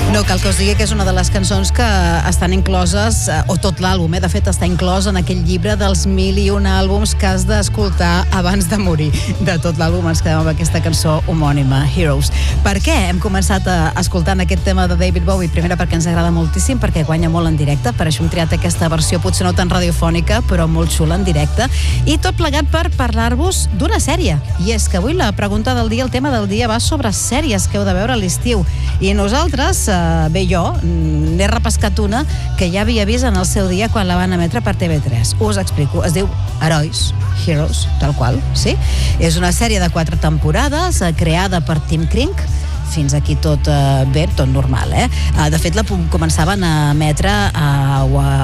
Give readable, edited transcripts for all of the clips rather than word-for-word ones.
No cal que us digui que és una de les cançons que estan incloses, o tot l'àlbum, de fet està inclòs en aquell llibre dels 1001 àlbums que has d'escoltar abans de morir. De tot l'àlbum ens quedem amb aquesta cançó homònima, Heroes. Per què hem començat escoltant aquest tema de David Bowie? Primera, perquè ens agrada moltíssim, perquè guanya molt en directe, per això hem triat aquesta versió, potser no tan radiofònica, però molt xula en directe, i tot plegat per parlar-vos d'una sèrie. I és que avui la pregunta del dia, el tema del dia, va sobre sèries que heu de veure a l'estiu. I nosaltres, bé, jo n'he repescat una que ja havia vist en el seu dia quan la van emetre per TV3. Us explico. Es diu Heroes, tal qual, sí? És una sèrie de 4 temporades creada per Tim Kring. Fins aquí tot bé, tot normal, De fet, la començaven a emetre a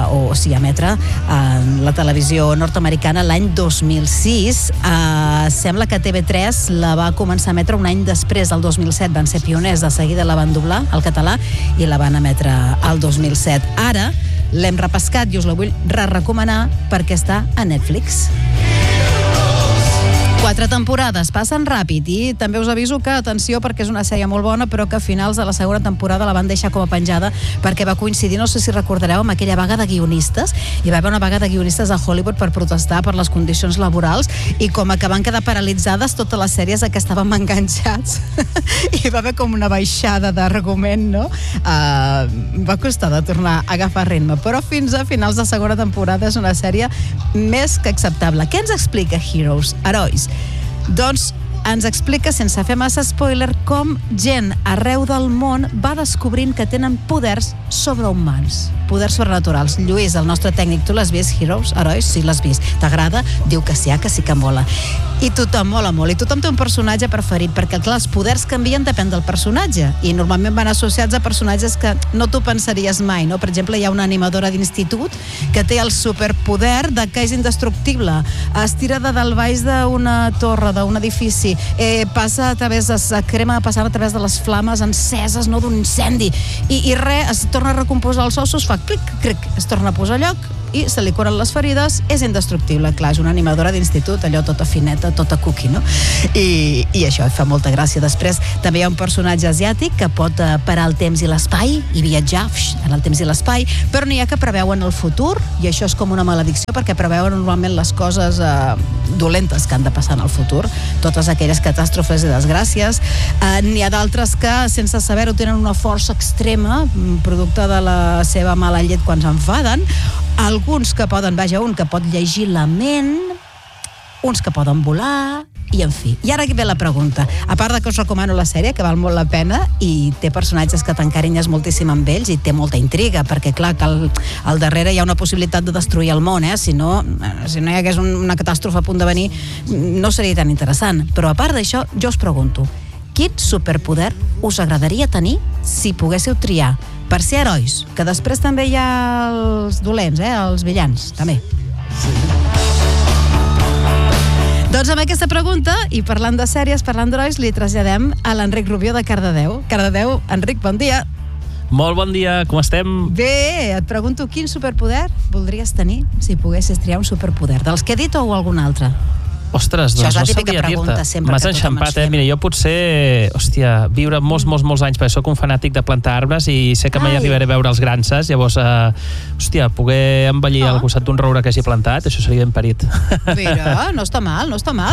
la televisió nord-americana l'any 2006. Sembla que TV3 la va començar a emetre un any després, del 2007. Van ser pioners, de seguida la van doblar al català i la van emetre al 2007. Ara l'hem repescat i us la vull recomanar perquè està a Netflix. 4 temporades, passen ràpid, i també us aviso que, atenció, perquè és una sèrie molt bona, però que a finals de la segona temporada la van deixar com a penjada perquè va coincidir, no sé si recordareu, amb aquella vaga de guionistes. Hi va haver una vaga de guionistes a Hollywood per protestar per les condicions laborals, i com que van quedar paralitzades totes les sèries a què estàvem enganxats i va haver com una baixada d'argument, no? Va costar de tornar a agafar ritme, però fins a finals de segona temporada és una sèrie més que acceptable. Què ens explica Heroes? Doncs ens explica, sense fer massa spoiler, com gent arreu del món va descobrint que tenen poders sobrehumans, poders sobrenaturals. Lluís, el nostre tècnic, tu l'has vist, Heroes? Sí, l'has vist. T'agrada? Diu que sí que mola. I tothom mola molt, i tothom té un personatge preferit, perquè, clar, els poders canvien depèn del personatge, i normalment van associats a personatges que no t'ho pensaries mai, no? Per exemple, hi ha una animadora d'institut que té el superpoder de que és indestructible, es tira de dalt baix d'una torre, d'un edifici, passa a través passant a través de les flames enceses, no, d'un incendi, i res, es torna a recomposar els ossos, fa clic, cric, es torna a posar a lloc i se li curen les ferides, és indestructible. Clar, és una animadora d'institut, allò tota fineta, tota cookie, no? I això fa molta gràcia. Després també hi ha un personatge asiàtic que pot parar el temps i l'espai i viatjar en el temps i l'espai, però n'hi ha que preveuen el futur, i això és com una maledicció perquè preveuen normalment les coses dolentes que han de passar en el futur, totes aquelles catàstrofes i desgràcies. N'hi ha d'altres que, sense saber-ho, tenen una força extrema, producte de la seva mala llet quan s'enfaden. Alguns que poden, un que pot llegir la ment, uns que poden volar, i en fi. I ara aquí ve la pregunta. A part de que us recomano la sèrie, que val molt la pena, i té personatges que t'encarinyes moltíssim amb ells, i té molta intriga, perquè clar, que al darrere hi ha una possibilitat de destruir el món, si no hi hagués una catàstrofe a punt de venir, no seria tan interessant. Però a part d'això, jo us pregunto, quin superpoder us agradaria tenir si poguéssiu triar per ser herois? Que després també hi ha els dolents, els villans, també. Doncs amb aquesta pregunta, i parlant de sèries, parlant d'herois, li traslladem a l'Enric Rubió de Cardedeu. Cardedeu, Enric, bon dia. Molt bon dia, com estem? Bé, et pregunto quin superpoder voldries tenir si poguessis triar un superpoder, dels que he dit o algun altre? Ostres, doncs no sabia dir-te. M'has enxampat, Mira, jo potser, viure molts anys, perquè soc un fanàtic de plantar arbres i sé que mai arribaré a veure els grances, llavors, poder envellir al costat d'un roure que hagi plantat, això seria ben parit. Mira, no està mal.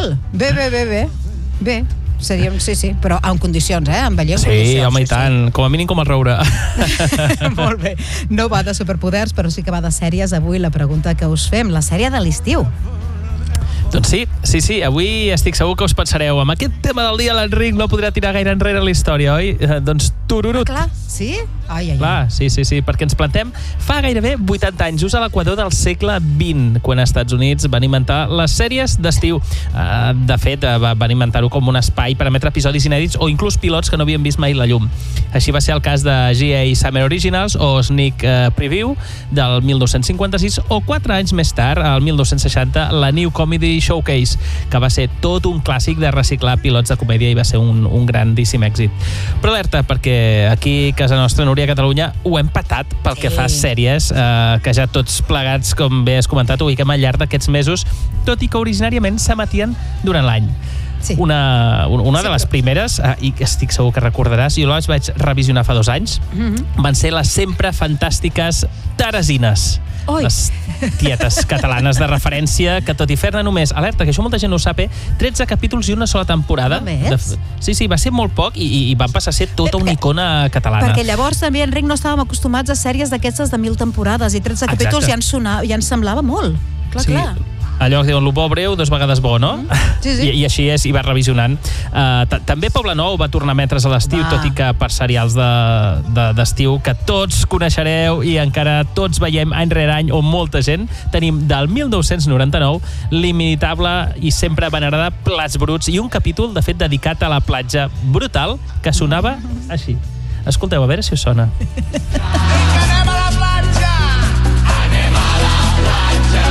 Bé. Seríem, sí, però en condicions, envellir en condicions. Sí, home, i tant, com a mínim com el roure. Molt bé. No va de superpoders, però sí que va de sèries. Avui la pregunta que us fem, la sèrie de l'estiu. Doncs sí, avui estic segur que us pensareu, amb aquest tema del dia l'Enric no podrà tirar gaire enrere la història, oi? Doncs tururut. Clar, sí? Clar, sí, perquè ens plantem fa gairebé 80 anys, just a l'equador del segle XX, quan als Estats Units van inventar les sèries d'estiu. De fet, van inventar-ho com un espai per emetre episodis inèdits o inclús pilots que no havien vist mai la llum. Així va ser el cas de GA Summer Originals o Sneak Preview del 1956 o 4 anys més tard, el 1960, la New Comedy Showcase, que va ser tot un clàssic de reciclar pilots de comèdia i va ser un grandíssim èxit. Però alerta, perquè aquí a casa nostra, Núria, a Catalunya, ho hem patat pel que fa a sèries, que ja tots plegats, com bé has comentat, ho ubiquem al llarg d'aquests mesos, tot i que originàriament s'emetien durant l'any. una de les primeres, i que estic segur que recordaràs, jo les vaig revisionar fa 2 anys, van ser les sempre fantàstiques Teresines. Les tietes catalanes de referència, que tot i fer-ne només, alerta, que això molta gent no ho sap, 13 capítols i una sola temporada. Sí, va ser molt poc i van passar a ser tota una icona catalana. Perquè llavors també, Enric, no estàvem acostumats a sèries d'aquestes de 1000 temporades i 13 capítols ja ens semblava molt. Clar. Allò que diuen, lo bo breu, 2 vegades bo, no? Sí. I així és, i va revisionant. També Poble Nou va tornar a metre's a l'estiu, tot i que per serials d'estiu que tots coneixereu i encara tots veiem any rere any, on molta gent tenim del 1999 l'imitable i sempre venerada Plats Bruts, i un capítol, de fet, dedicat a la platja brutal, que sonava així. Escolteu, a veure si us sona. Anem a la platja! Anem a la platja!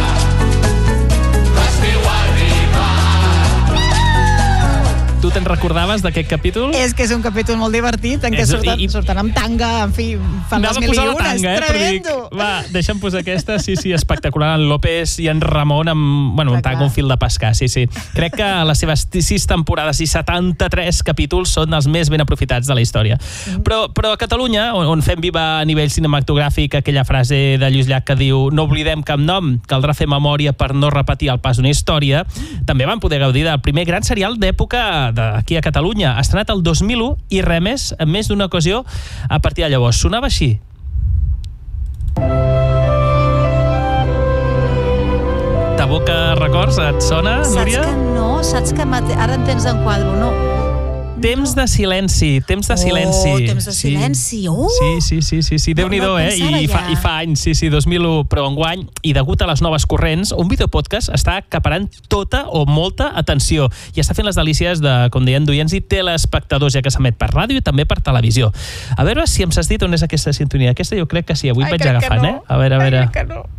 Tu te'n recordaves d'aquest capítol? És que és un capítol molt divertit, en què surten amb tanga, en fi, fan les mil i unes, tremendo! Va, deixa'm posar aquesta, sí, espectacular, en López i en Ramon amb un tanga, un fil de pescar, sí. Crec que les seves 6 temporades i 73 capítols són els més ben aprofitats de la història. Però a Catalunya, on fem viva a nivell cinematogràfic aquella frase de Lluís Llach que diu no oblidem cap nom, caldrà fer memòria per no repetir el pas d'una història, també van poder gaudir del primer gran serial d'època aquí a Catalunya, estrenat el 2001 i remès en més d'una ocasió a partir de llavors. Sonava així. T'evoca records? Et sona, Núria? Saps que ara en tens en quadro, no? Temps de silenci. Temps de silenci. Sí, Déu-n'hi-do, I fa anys, 2001, però enguany, i degut a les noves corrents, un videopodcast està acaparant tota o molta atenció i està fent les delícies de, com deien, d'oients i telespectadors, ja que s'emet per ràdio i també per televisió. A veure si em saps dir on és aquesta sintonia. Aquesta jo crec que sí, avui et vaig agafant, A veure. Crec que no.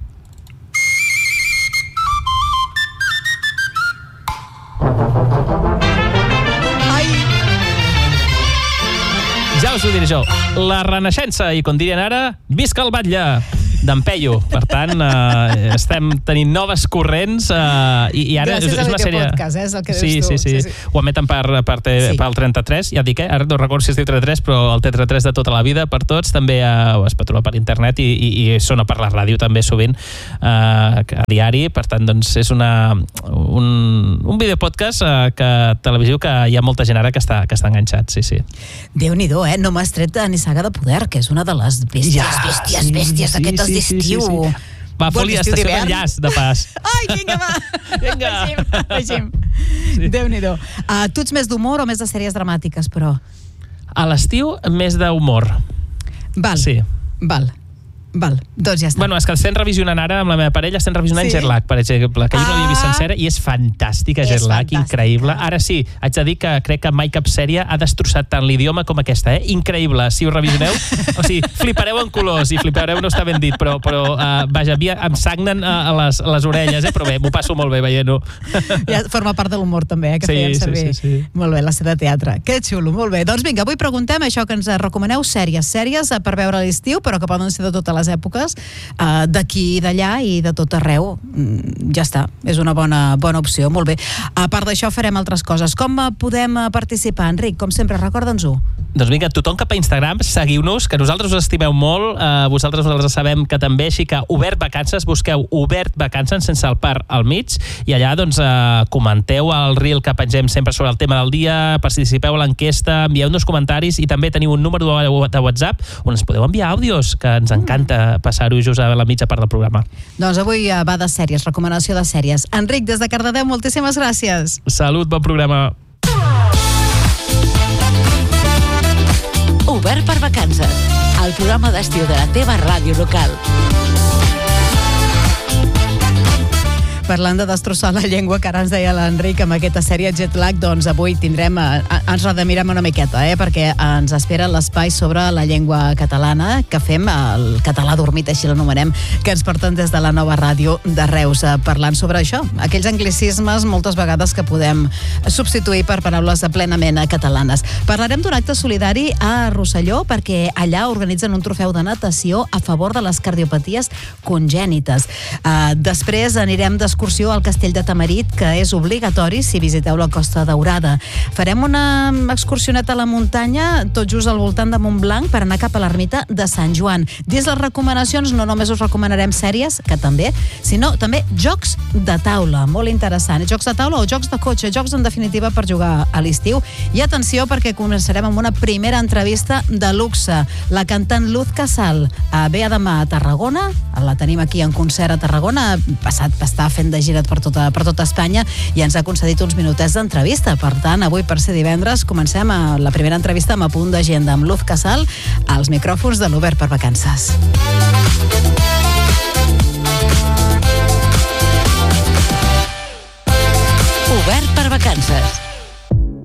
Ja us ho diré jo, la Renaixença, i com dirien ara, visca el batlle d'en Peyu. Per tant, estem tenint noves corrents i ara gràcies és una sèrie... Gràcies és el que dius tu. Sí. Ho emeten pel 33, ja dic, ara no recordo si es diu 33, però el T33 de tota la vida per tots, també es pot trobar per internet i sona per la ràdio també sovint a diari. Per tant, doncs, és un videopodcast que televisió que hi ha molta gent ara que està enganxat, sí. Déu-n'hi-do, no m'has tret ni Saga de Poder, que és una de les bèsties aquestes d'estiu. Va, Foli, estació d'enllaç, de pas. Ai, vinga, va. Vegem. Déu-n'hi-do. Tu ets més d'humor o més de sèries dramàtiques, però? A l'estiu, més d'humor. Val. Sí. Val. Doncs ja està. Bueno, és que estem revisionant ara amb la meva parella, estem revisionant Jet Lag, per exemple, que jo no l'havia vist sencera i és fantàstica, Jet Lag, increïble. Ara sí, haig de dir que crec que mai cap sèrie ha destrossat tant l'idioma com aquesta, increïble. Si ho revisioneu, o sigui, flipareu en colors, i flipareu no està ben dit, però vaja, em sagnen a les orelles, però bé, m'ho passo molt bé veient-ho. Ja forma part de l'humor també, que feien servir. Sí. Molt bé, la seva teatre. Que xulo, molt bé. Doncs vinga, avui preguntem això que ens recomaneu, sèries per veure a l'estiu, però que poden ser de totes les èpoques, d'aquí i d'allà i de tot arreu. Ja està, és una bona opció, molt bé. A part d'això farem altres coses. Com podem participar, Enric? Com sempre, recorda'ns-ho. Doncs vinga, tothom cap a Instagram, seguiu-nos, que nosaltres us estimeu molt, vosaltres sabem que també, així que Obert Vacances, busqueu Obert Vacances sense el par al mig, i allà doncs comenteu el reel que pengem sempre sobre el tema del dia, participeu a l'enquesta, envieu-nos comentaris i també teniu un número de WhatsApp on ens podeu enviar àudios, que ens encanta passar-ho just a la mitja part del programa. Doncs avui va de sèries, recomanació de sèries. Enric, des de Cardedeu, moltíssimes gràcies. Salut, bon programa. Obert per Vacances, el programa d'estiu de la teva ràdio local. Parlant de destrossar la llengua, que ara ens deia l'Enric amb aquesta sèrie Jet Lag, doncs avui ens redemirem una miqueta, perquè ens espera l'espai sobre la llengua catalana que fem, el català dormit, així l'anomenem, que ens porten des de la nova ràdio de Reus, parlant sobre això, aquells anglicismes moltes vegades que podem substituir per paraules plenament catalanes. Parlarem d'un acte solidari a Rosselló, perquè allà organitzen un trofeu de natació a favor de les cardiopaties congènites. Després anirem descobrint excursió al Castell de Tamarit, que és obligatori si visiteu la Costa Daurada. Farem una excursioneta a la muntanya, tot just al voltant de Montblanc, per anar cap a l'ermita de Sant Joan. Dins les recomanacions no només us recomanarem sèries, que també, sinó també jocs de taula, molt interessant. Jocs de taula o jocs de cotxe, jocs en definitiva per jugar a l'estiu. I atenció, perquè començarem amb una primera entrevista de luxe. La cantant Luz Casal ve a demà a Tarragona, la tenim aquí en concert a Tarragona, està fent de gira per tota Espanya i ens ha concedit uns minutets d'entrevista. Per tant, avui, per ser divendres, comencem la primera entrevista amb A Punt d'Agenda amb Luz Casal als micròfons de l'Obert per Vacances. Obert per Vacances.